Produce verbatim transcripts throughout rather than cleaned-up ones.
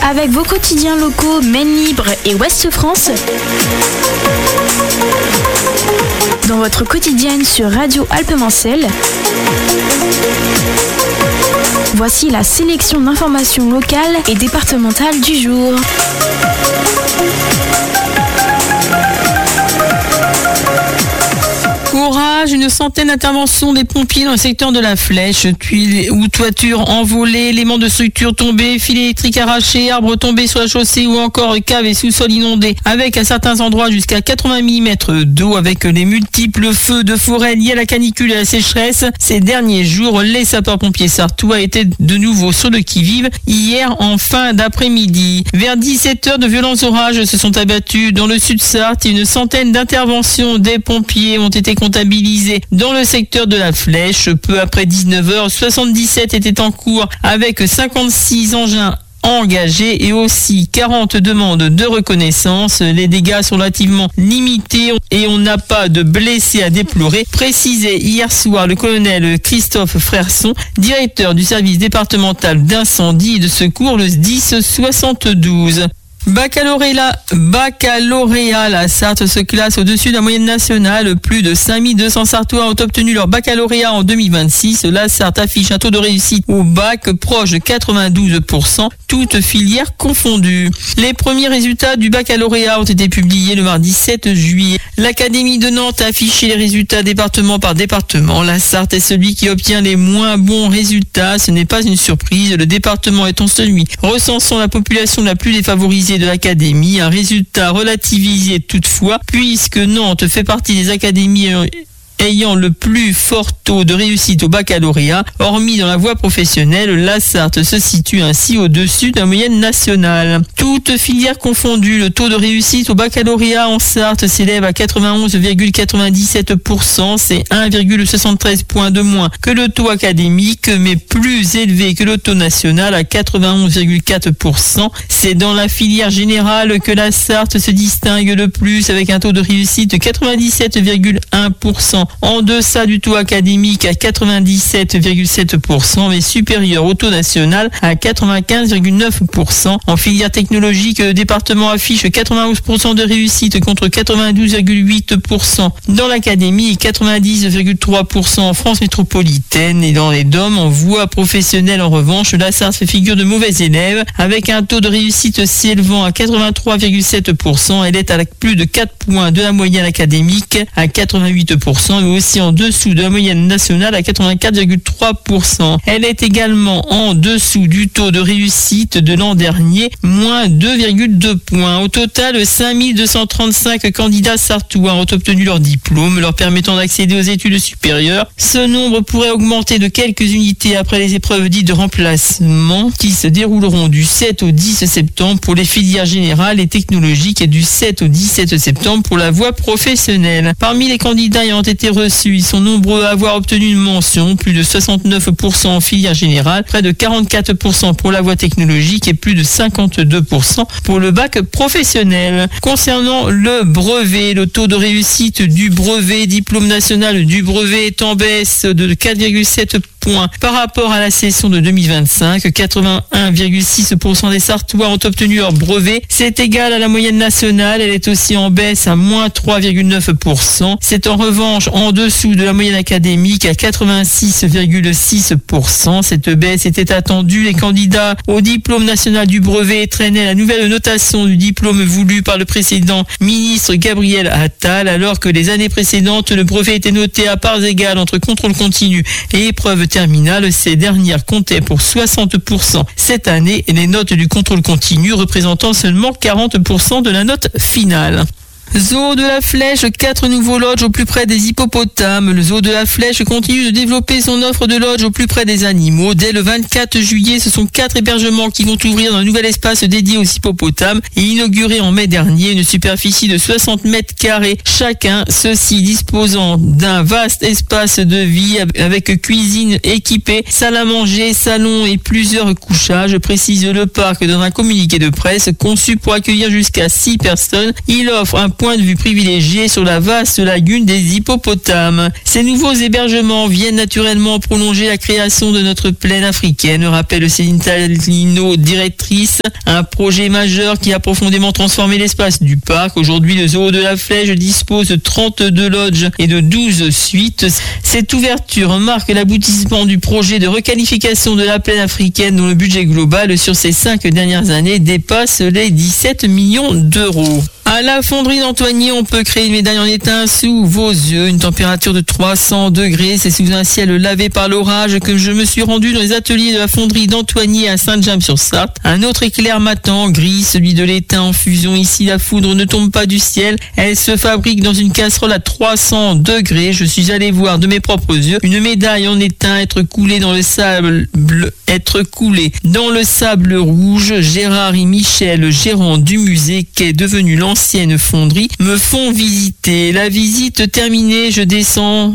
Avec vos quotidiens locaux Maine Libre et Ouest France, dans votre quotidienne sur Radio Alpes-Mancelles, voici la sélection d'informations locales et départementales du jour. Courage, une centaine d'interventions des pompiers dans le secteur de la Flèche, tuiles ou toitures envolées, éléments de structure tombés, fils électriques arrachés, arbres tombés sur la chaussée ou encore caves et sous-sols inondés, avec à certains endroits jusqu'à quatre-vingts millimètres d'eau, avec les multiples feux de forêt liés à la canicule et à la sécheresse. Ces derniers jours, les sapeurs-pompiers sarthois étaient de nouveau sur le qui-vive hier en fin d'après-midi. Vers dix-sept heures, de violents orages se sont abattus dans le sud-Sarthe et une centaine d'interventions des pompiers ont été comptabilisés dans le secteur de la Flèche. Peu après dix-neuf heures, soixante-dix-sept étaient en cours avec cinquante-six engins engagés et aussi quarante demandes de reconnaissance. Les dégâts sont relativement limités et on n'a pas de blessés à déplorer, précisait hier soir le colonel Christophe Frerson, directeur du service départemental d'incendie et de secours, le S D I S soixante-douze. Baccalauréat, baccalauréat, la Sarthe se classe au-dessus de la moyenne nationale. Plus de cinq mille deux cents Sarthois ont obtenu leur baccalauréat en deux mille vingt-six. La Sarthe affiche un taux de réussite au bac proche de quatre-vingt-douze pour cent, toutes filières confondues. Les premiers résultats du baccalauréat ont été publiés le mardi sept juillet. L'Académie de Nantes a affiché les résultats département par département. La Sarthe est celui qui obtient les moins bons résultats. Ce n'est pas une surprise. Le département étant celui recensant la population la plus défavorisée de l'académie, un résultat relativisé toutefois, puisque Nantes fait partie des académies ayant le plus fort taux de réussite au baccalauréat. Hormis dans la voie professionnelle, la Sarthe se situe ainsi au-dessus de la moyenne nationale. Toutes filières confondues, le taux de réussite au baccalauréat en Sarthe s'élève à quatre-vingt-onze virgule quatre-vingt-dix-sept pour cent. C'est un virgule soixante-treize points de moins que le taux académique, mais plus élevé que le taux national à quatre-vingt-onze virgule quatre pour cent. C'est dans la filière générale que la Sarthe se distingue le plus, avec un taux de réussite de quatre-vingt-dix-sept virgule un pour cent. En deçà du taux académique à quatre-vingt-dix-sept virgule sept pour cent, mais supérieur au taux national à quatre-vingt-quinze virgule neuf pour cent. En filière technologique, le département affiche quatre-vingt-onze pour cent de réussite contre quatre-vingt-douze virgule huit pour cent dans l'académie et quatre-vingt-dix virgule trois pour cent en France métropolitaine. Et dans les D O M, en voie professionnelle, en revanche, la Sarthe fait figure de mauvais élève avec un taux de réussite s'élevant à quatre-vingt-trois virgule sept pour cent. Elle est à plus de quatre points de la moyenne académique à quatre-vingt-huit pour cent, mais aussi en dessous de la moyenne nationale à quatre-vingt-quatre virgule trois pour cent. Elle est également en dessous du taux de réussite de l'an dernier, moins deux virgule deux points. Au total, cinq mille deux cent trente-cinq candidats sarthois ont obtenu leur diplôme, leur permettant d'accéder aux études supérieures. Ce nombre pourrait augmenter de quelques unités après les épreuves dites de remplacement qui se dérouleront du sept au dix septembre pour les filières générales et technologiques et du sept au dix-sept septembre pour la voie professionnelle. Parmi les candidats ayant été reçus, ils sont nombreux à avoir obtenu une mention, plus de soixante-neuf pour cent en filière générale, près de quarante-quatre pour cent pour la voie technologique et plus de cinquante-deux pour cent pour le bac professionnel. Concernant le brevet, le taux de réussite du brevet, diplôme national du brevet est en baisse de quatre virgule sept points par rapport à la session de deux mille vingt-cinq. quatre-vingt-un virgule six pour cent des Sarthois ont obtenu leur brevet. C'est égal à la moyenne nationale. Elle est aussi en baisse à moins trois virgule neuf pour cent. C'est en revanche en dessous de la moyenne académique à quatre-vingt-six virgule six pour cent. Cette baisse était attendue. Les candidats au diplôme national du brevet traînaient la nouvelle notation du diplôme voulu par le précédent ministre Gabriel Attal, alors que les années précédentes, le brevet était noté à parts égales entre contrôle continu et épreuve terminale. Ces dernières comptaient pour soixante pour cent cette année et les notes du contrôle continu représentant seulement quarante pour cent de la note finale. Zoo de la Flèche, quatre nouveaux lodges au plus près des hippopotames. Le Zoo de la Flèche continue de développer son offre de lodges au plus près des animaux. Dès le vingt-quatre juillet, ce sont quatre hébergements qui vont ouvrir dans un nouvel espace dédié aux hippopotames et inauguré en mai dernier, une superficie de soixante mètres carrés chacun, ceux-ci disposant d'un vaste espace de vie avec cuisine équipée, salle à manger, salon et plusieurs couchages, précise le parc dans un communiqué de presse conçu pour accueillir jusqu'à six personnes. Il offre un point de vue privilégié sur la vaste lagune des hippopotames. Ces nouveaux hébergements viennent naturellement prolonger la création de notre plaine africaine, rappelle Céline Talino, directrice. Un projet majeur qui a profondément transformé l'espace du parc. Aujourd'hui, le zoo de la Flèche dispose de trente-deux lodges et de douze suites. Cette ouverture marque l'aboutissement du projet de requalification de la plaine africaine dont le budget global sur ces cinq dernières années dépasse les dix-sept millions d'euros. À la fonderie d'Antoigny, on peut créer une médaille en étain sous vos yeux. Une température de trois cents degrés. C'est sous un ciel lavé par l'orage que je me suis rendu dans les ateliers de la fonderie d'Antoigny à Saint-James-sur-Sarthe. Un autre éclair matin, gris, celui de l'étain en fusion. Ici, la foudre ne tombe pas du ciel. Elle se fabrique dans une casserole à trois cents degrés. Je suis allé voir de mes propres yeux une médaille en étain être coulée dans le sable bleu, être coulée dans le sable rouge. Gérard et Michel, gérants du musée qu'est devenu l'ancien Ancienne fonderie, me font visiter. La visite terminée, je descends.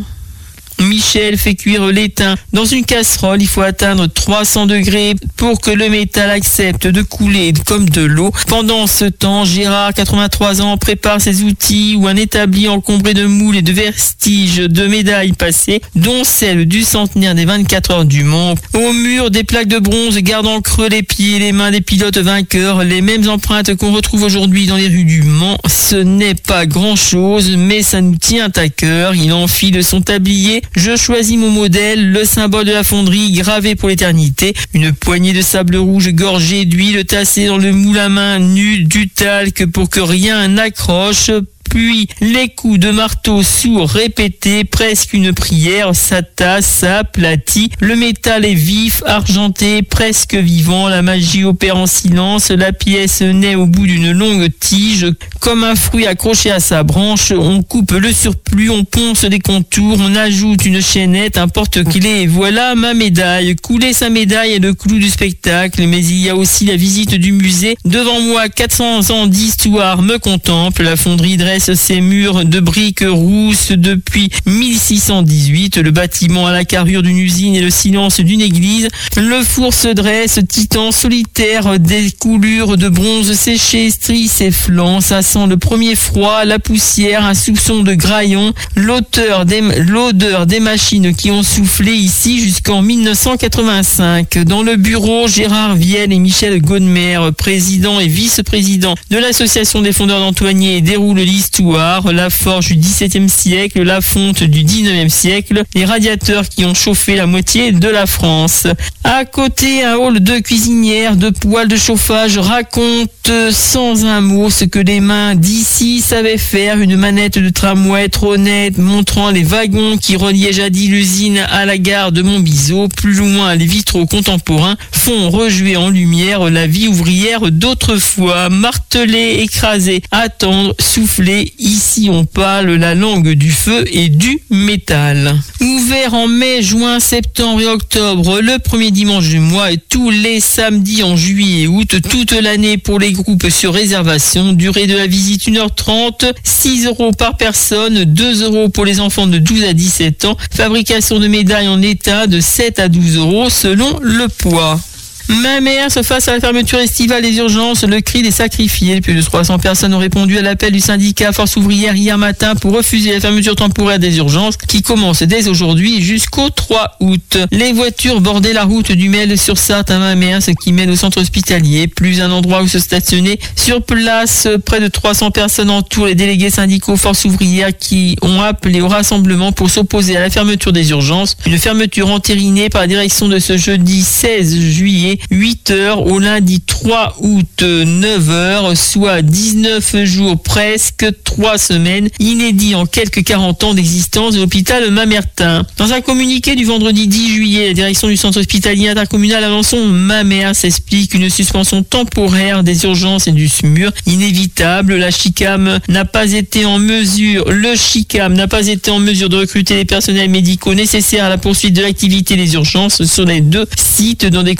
Michel fait cuire l'étain dans une casserole. Il faut atteindre trois cents degrés pour que le métal accepte de couler comme de l'eau. Pendant ce temps, Gérard, quatre-vingt-trois ans, prépare ses outils où un établi encombré de moules et de vestiges de médailles passées, dont celle du centenaire des vingt-quatre heures du Mans. Au mur, des plaques de bronze gardent en creux les pieds et les mains des pilotes vainqueurs. Les mêmes empreintes qu'on retrouve aujourd'hui dans les rues du Mans. Ce n'est pas grand-chose, mais ça nous tient à cœur. Il enfile son tablier. Je choisis mon modèle, le symbole de la fonderie gravé pour l'éternité. Une poignée de sable rouge gorgée d'huile tassée dans le moule à main nu, du talc pour que rien n'accroche. Puis les coups de marteau sourds répétés, presque une prière, ça tasse, ça aplatit. Le métal est vif, argenté, presque vivant. La magie opère en silence. La pièce naît au bout d'une longue tige. Comme un fruit accroché à sa branche, on coupe le surplus, on ponce des contours, on ajoute une chaînette, un porte-clés. Et voilà ma médaille. Couler sa médaille est le clou du spectacle, mais il y a aussi la visite du musée. Devant moi, quatre cents ans d'histoire me contemplent. La fonderie dresse ses murs de briques rousses depuis mille six cent dix-huit. Le bâtiment a la carrure d'une usine et le silence d'une église. Le four se dresse, titan solitaire, des coulures de bronze séché, strie ses flancs. Ça sent le premier froid, la poussière, un soupçon de graillon, l'odeur des, l'odeur des machines qui ont soufflé ici jusqu'en mille neuf cent quatre-vingt-cinq. Dans le bureau, Gérard Vielle et Michel Godmer, président et vice-président de l'association des fondeurs d'Antoigny, déroulent l'histoire, la forge du dix-septième siècle, la fonte du dix-neuvième siècle, les radiateurs qui ont chauffé la moitié de la France. À côté, un hall de cuisinière, de poêles de chauffage raconte sans un mot ce que les mains d'ici savaient faire. Une manette de tramway trônait montrant les wagons qui reliaient jadis l'usine à la gare de Montbiseau. Plus loin, les vitraux contemporains font rejouer en lumière la vie ouvrière d'autrefois. Marteler, écraser, attendre, souffler. Ici, on parle la langue du feu et du métal. Ouvert en mai, juin, septembre et octobre, le premier dimanche du mois et tous les samedis en juillet et août, toute l'année pour les groupes sur réservation. Durée de la visite une heure trente, six euros par personne, deux euros pour les enfants de douze à dix-sept ans. Fabrication de médailles en état de sept à douze euros selon le poids. Ma mère se face à la fermeture estivale des urgences, le cri des sacrifiés. Plus de trois cents personnes ont répondu à l'appel du syndicat Force ouvrière hier matin pour refuser la fermeture temporaire des urgences qui commence dès aujourd'hui jusqu'au trois août. Les voitures bordaient la route du Mel sur Sarthe à Mamers, ce qui mène au centre hospitalier. Plus un endroit où se stationner. Sur place, près de trois cents personnes entourent les délégués syndicaux Force ouvrière qui ont appelé au rassemblement pour s'opposer à la fermeture des urgences. Une fermeture entérinée par la direction de ce jeudi seize juillet. huit heures au lundi trois août, neuf heures, soit dix-neuf jours, presque trois semaines, inédit en quelques quarante ans d'existence de l'hôpital Mamertin. Dans un communiqué du vendredi dix juillet, la direction du centre hospitalier intercommunal Alençon-Mamers s'explique une suspension temporaire des urgences et du S M U R inévitable. La CHICAM n'a pas été en mesure, le CHICAM n'a pas été en mesure de recruter les personnels médicaux nécessaires à la poursuite de l'activité des urgences sur les deux sites dans des conditions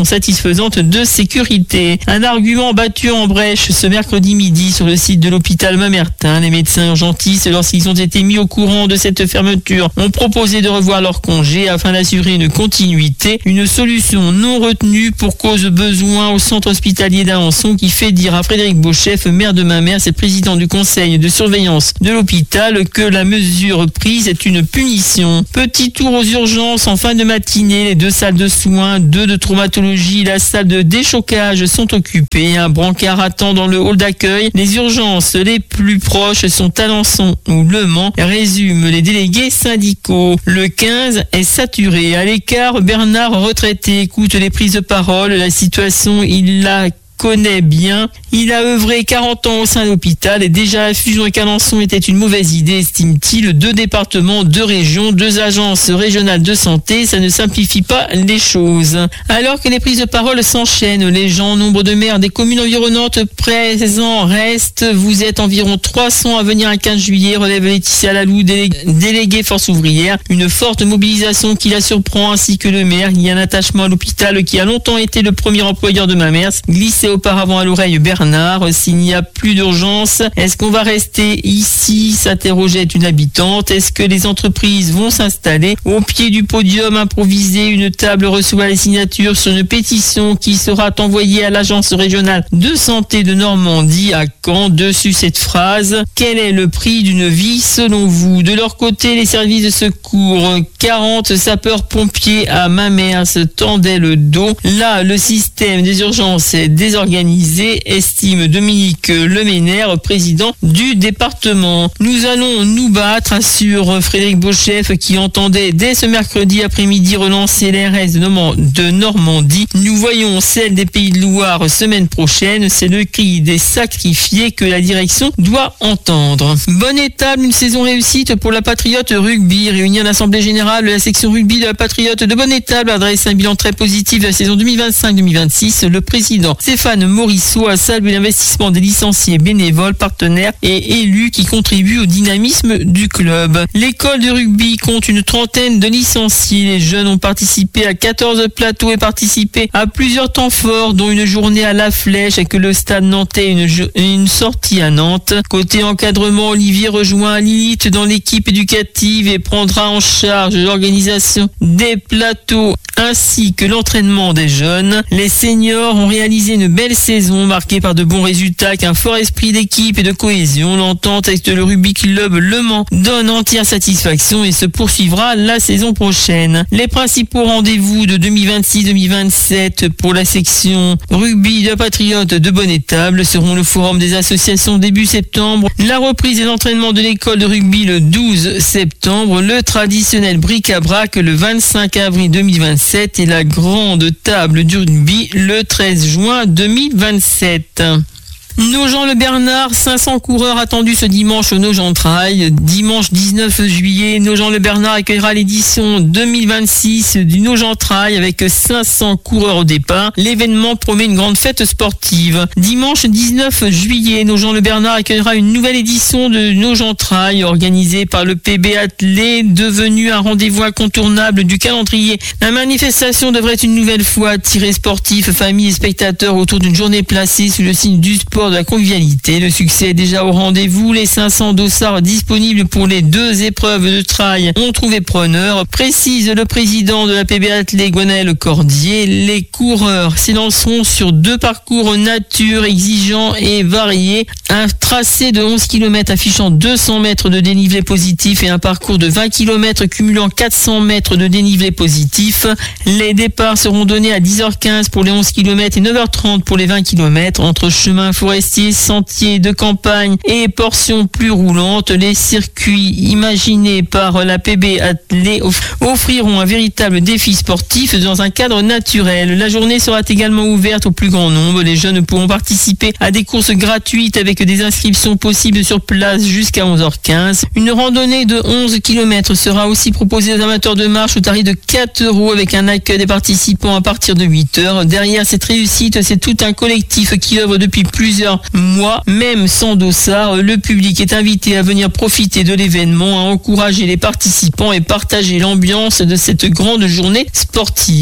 satisfaisante de sécurité. Un argument battu en brèche ce mercredi midi sur le site de l'hôpital Mamertin. Les médecins urgentistes, lorsqu'ils ont été mis au courant de cette fermeture, ont proposé de revoir leur congé afin d'assurer une continuité. Une solution non retenue pour cause de besoin au centre hospitalier d'Alençon qui fait dire à Frédéric Beauchef, maire de Mamers et président du conseil de surveillance de l'hôpital, que la mesure prise est une punition. Petit tour aux urgences en fin de matinée. Les deux salles de soins, deux de traumatologie, la salle de déchocage sont occupées. Un brancard attend dans le hall d'accueil. Les urgences les plus proches sont Alençon ou Le Mans, résument les délégués syndicaux. Le quinze est saturé. À l'écart, Bernard, retraité, écoute les prises de parole. La situation, il la connaît bien. Il a œuvré quarante ans au sein de l'hôpital et déjà la fusion avec Alençon était une mauvaise idée, estime-t-il. Deux départements, deux régions, deux agences régionales de santé, ça ne simplifie pas les choses. Alors que les prises de parole s'enchaînent, les gens, nombre de maires des communes environnantes présents restent. Vous êtes environ trois cents à venir un quinze juillet, relève Laetitia Lalou, déléguée, déléguée Force ouvrière. Une forte mobilisation qui la surprend ainsi que le maire. Il y a un attachement à l'hôpital qui a longtemps été le premier employeur de Mamers. Glissé auparavant à l'oreille Bernard. S'il n'y a plus d'urgence, est-ce qu'on va rester ici, s'interrogeait une habitante. Est-ce que les entreprises vont s'installer? Au pied du podium improvisé, une table reçoit les signatures sur une pétition qui sera envoyée à l'agence régionale de santé de Normandie à Caen. Dessus cette phrase: quel est le prix d'une vie selon vous? De leur côté, les services de secours, quarante sapeurs-pompiers à Mamers tendaient le dos. Là, le système des urgences est désorganisé, estime Dominique Leménaire, président du département. Nous allons nous battre, assure Frédéric Beauchef, qui entendait dès ce mercredi après-midi relancer l'A R S de Normandie. Nous voyons celle des Pays de Loire semaine prochaine. C'est le cri des sacrifiés que la direction doit entendre. Bonne étape, une saison réussite pour la Patriote Rugby. Réunie en assemblée générale, la section rugby de la Patriote de Bonne-Étable adresse un bilan très positif de la saison deux mille vingt-cinq deux mille vingt-six. Le président Stéphane Morisseau a salué l'investissement des licenciés, bénévoles, partenaires et élus qui contribuent au dynamisme du club. L'école de rugby compte une trentaine de licenciés. Les jeunes ont participé à quatorze plateaux et participé à plusieurs temps forts, dont une journée à La Flèche avec le stade nantais, une, une sortie à Nantes. Côté encadrement, Olivier rejoint Lilith dans l'équipe éducative et prendra en charge l'organisation des plateaux ainsi que l'entraînement des jeunes. Les seniors ont réalisé une belle saison marquée par de bons résultats avec un fort esprit d'équipe et de cohésion. L'entente avec le Rugby Club Le Mans donne entière satisfaction et se poursuivra la saison prochaine. Les principaux rendez-vous de deux mille vingt-six deux mille vingt-sept pour la section rugby de la Patriote de Bonne-Étable seront le forum des associations début septembre, la reprise des entraînements de l'école de rugby le douze septembre, le traditionnel bric-à-brac le vingt-cinq avril deux mille vingt-sept et la grande table du rugby le treize juin deux mille vingt-sept. Nogent-le-Bernard, cinq cents coureurs attendus ce dimanche au Nogent-Trail. Dimanche dix-neuf juillet, Nogent-le-Bernard accueillera l'édition deux mille vingt-six du Nogent-Trail avec cinq cents coureurs au départ. L'événement promet une grande fête sportive. Dimanche dix-neuf juillet, Nogent-le-Bernard accueillera une nouvelle édition de Nogent-Trail organisée par le P B Athlé, devenu un rendez-vous incontournable du calendrier. La manifestation devrait une nouvelle fois attirer sportifs, familles et spectateurs autour d'une journée placée sous le signe du sport, de la convivialité. Le succès est déjà au rendez-vous. Les cinq cents dossards disponibles pour les deux épreuves de trail ont trouvé preneur, précise le président de la P B Athlé, Gwenaël Cordier. Les coureurs s'élanceront sur deux parcours nature exigeants et variés. Un tracé de onze kilomètres affichant deux cents mètres de dénivelé positif et un parcours de vingt kilomètres cumulant quatre cents mètres de dénivelé positif. Les départs seront donnés à dix heures quinze pour les onze kilomètres et neuf heures trente pour les vingt kilomètres entre chemin forestier, sentiers de campagne et portions plus roulantes. Les circuits imaginés par la P B Athlé offriront un véritable défi sportif dans un cadre naturel. La journée sera également ouverte au plus grand nombre. Les jeunes pourront participer à des courses gratuites avec des inscriptions possibles sur place jusqu'à onze heures quinze. Une randonnée de onze kilomètres sera aussi proposée aux amateurs de marche au tarif de quatre euros avec un accueil des participants à partir de huit heures. Derrière cette réussite, c'est tout un collectif qui œuvre depuis plusieurs mois, même sans dossard. Le public est invité à venir profiter de l'événement, à encourager les participants et partager l'ambiance de cette grande journée sportive.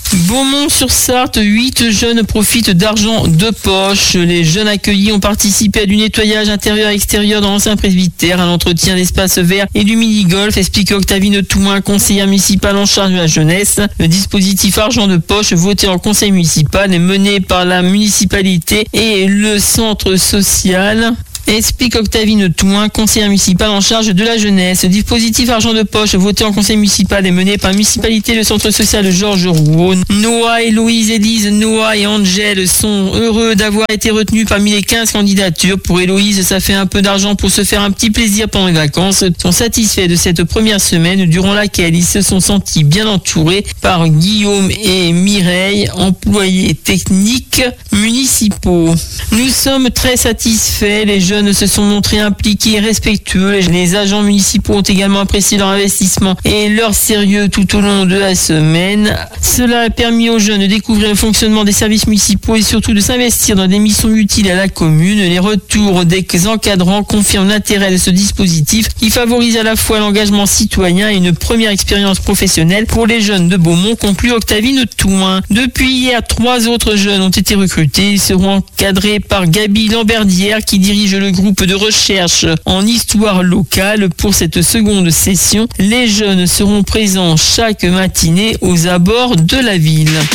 Beaumont-sur-Sarthe, huit jeunes profitent d'argent de poche. Les jeunes accueillis ont participé à du nettoyage intérieur et extérieur dans l'ancien presbytère, à l'entretien d'espaces verts et du mini-golf, explique Octavine Touin, conseillère municipale en charge de la jeunesse. Le dispositif argent de poche voté en conseil municipal est mené par la municipalité et le centre social. Explique Octavine Touin, conseillère municipale en charge de la jeunesse. Le dispositif argent de poche voté en conseil municipal est mené par la municipalité et le centre social Georges Rouault. Noah, Héloïse, Élise, Noah et Angèle sont heureux d'avoir été retenus parmi les quinze candidatures. Pour Héloïse, ça fait un peu d'argent pour se faire un petit plaisir pendant les vacances. Ils sont satisfaits de cette première semaine durant laquelle ils se sont sentis bien entourés par Guillaume et Mireille, employés techniques municipaux. Nous sommes très satisfaits. Les jeunes se sont montrés impliqués et respectueux. Les agents municipaux ont également apprécié leur investissement et leur sérieux tout au long de la semaine. Cela a permis aux jeunes de découvrir le fonctionnement des services municipaux et surtout de s'investir dans des missions utiles à la commune. Les retours des encadrants confirment l'intérêt de ce dispositif qui favorise à la fois l'engagement citoyen et une première expérience professionnelle pour les jeunes de Beaumont, conclut Octavine Touin. Depuis hier, trois autres jeunes ont été recrutés. Ils seront encadrés par Gabi Lamberdière qui dirige le groupe de recherche en histoire locale. Pour cette seconde session, les jeunes seront présents chaque matinée aux abords de la ville.